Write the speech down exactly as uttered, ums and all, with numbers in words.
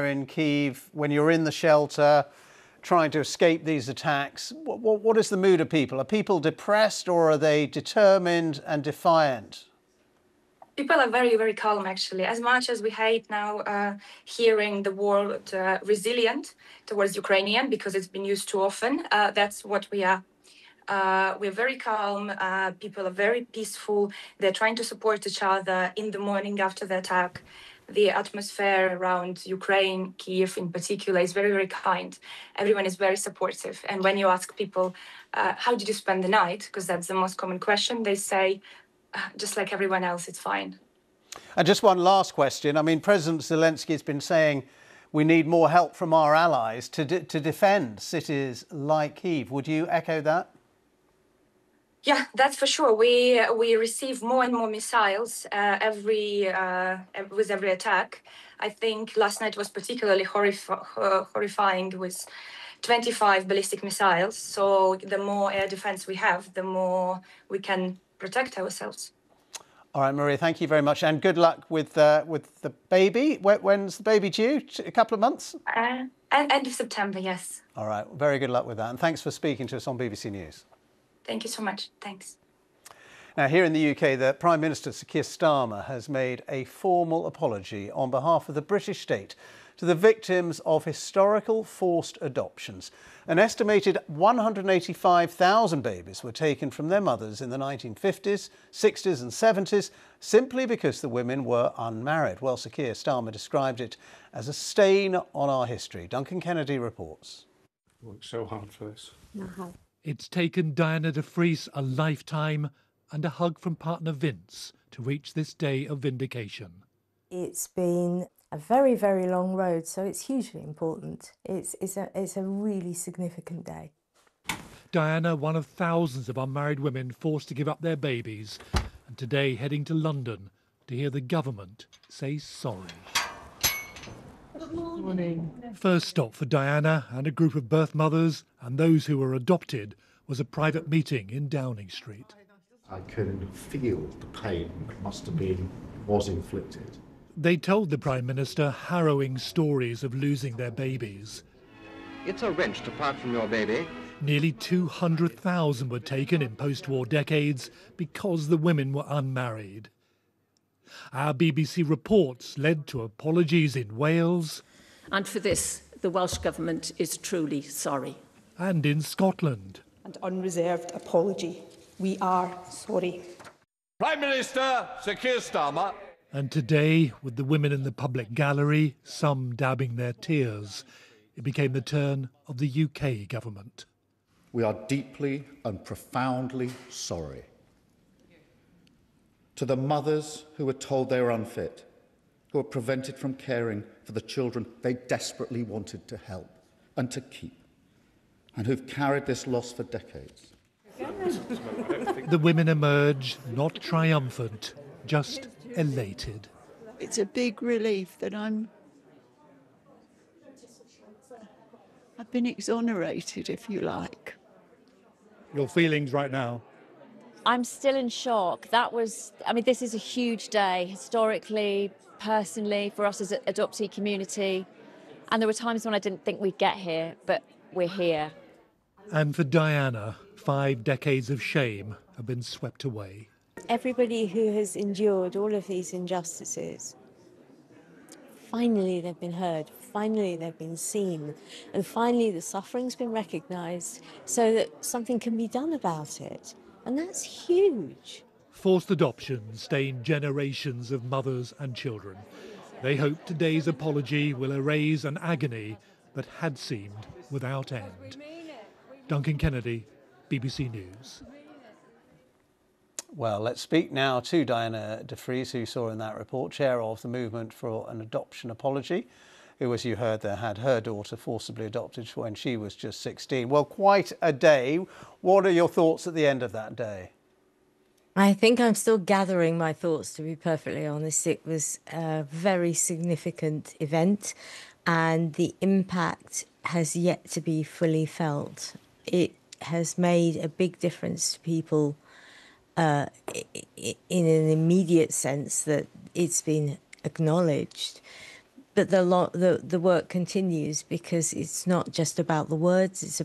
there in Kyiv, when you're in the shelter, trying to escape these attacks, what, what, what is the mood of people? Are people depressed or are they determined and defiant? People are very, very calm, actually. As much as we hate now uh, hearing the word uh, resilient towards Ukrainian, because it's been used too often, uh, that's what we are. Uh, we're very calm. Uh, people are very peaceful. They're trying to support each other in the morning after the attack. The atmosphere around Ukraine, Kyiv in particular, is very, very kind. Everyone is very supportive. And when you ask people, uh, how did you spend the night? Because that's the most common question, they say, just like everyone else, it's fine. And just one last question. I mean, President Zelensky has been saying we need more help from our allies to, de to defend cities like Kyiv. Would you echo that? Yeah, that's for sure. We we receive more and more missiles uh, every uh, with every attack. I think last night was particularly horrif uh, horrifying with twenty-five ballistic missiles. So the more air defense we have, the more we can protect ourselves. All right, Maria, thank you very much, and good luck with uh, with the baby. When's the baby due? A couple of months? Uh, end of September, yes. All right, very good luck with that, and thanks for speaking to us on B B C News. Thank you so much. Thanks. Now, here in the U K, the Prime Minister, Sir Keir Starmer, has made a formal apology on behalf of the British state to the victims of historical forced adoptions. An estimated one hundred eighty-five thousand babies were taken from their mothers in the nineteen fifties, sixties and seventies simply because the women were unmarried. Well, Sir Keir Starmer described it as a stain on our history. Duncan Kennedy reports. Worked so hard for this. Uh-huh. It's taken Diana de Vries a lifetime and a hug from partner Vince to reach this day of vindication. It's been a very, very long road, so it's hugely important. It's, it's, a, it's a really significant day. Diana, one of thousands of unmarried women forced to give up their babies, and today heading to London to hear the government say sorry. Good morning. First stop for Diana and a group of birth mothers and those who were adopted was a private meeting in Downing Street. I could feel the pain that must have been, was inflicted. They told the Prime Minister harrowing stories of losing their babies. It's a wrench to part from your baby. Nearly two hundred thousand were taken in post-war decades because the women were unmarried. Our B B C reports led to apologies in Wales. And for this, the Welsh Government is truly sorry. And in Scotland. An unreserved apology. We are sorry. Prime Minister Sir Keir Starmer. And today, with the women in the public gallery, some dabbing their tears, it became the turn of the U K government. We are deeply and profoundly sorry. To the mothers who were told they were unfit, who were prevented from caring for the children they desperately wanted to help and to keep, and who've carried this loss for decades. The women emerge not triumphant, just elated. It's a big relief that I'm... I've been exonerated, if you like. Your feelings right now? I'm still in shock. That was, I mean, this is a huge day, historically, personally, for us as an adoptee community. And there were times when I didn't think we'd get here, but we're here. And for Diana, five decades of shame have been swept away. Everybody who has endured all of these injustices, finally they've been heard, finally they've been seen, and finally the suffering's been recognised so that something can be done about it. And that's huge. Forced adoption stained generations of mothers and children. They hope today's apology will erase an agony that had seemed without end. Duncan Kennedy, B B C News. Well, let's speak now to Diana de Vries, who saw in that report, chair of the Movement for an Adoption Apology, who, as you heard there, had her daughter forcibly adopted when she was just sixteen. Well, quite a day. What are your thoughts at the end of that day? I think I'm still gathering my thoughts, to be perfectly honest. It was a very significant event and the impact has yet to be fully felt. It has made a big difference to people uh, in an immediate sense that it's been acknowledged. But but the, lo- the the work continues because it's not just about the words, it's